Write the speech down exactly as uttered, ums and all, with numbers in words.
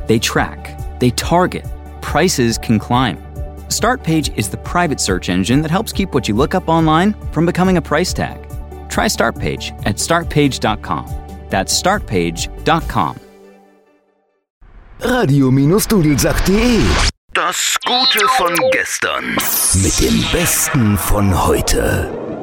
They track, they target, prices can climb. Startpage is the private search engine that helps keep what you look up online from becoming a price tag. Try Startpage at start page dot com. That's start page dot com. radio Dudelsack punkt de. Das Gute von gestern Mit dem Besten von heute.